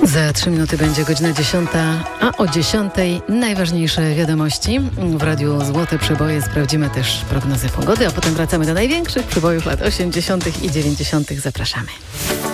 Za 3 minuty będzie godzina 10, a o 10 najważniejsze wiadomości. W Radiu Złote Przeboje sprawdzimy też prognozę pogody, a potem wracamy do największych przebojów lat 80. i 90. Zapraszamy.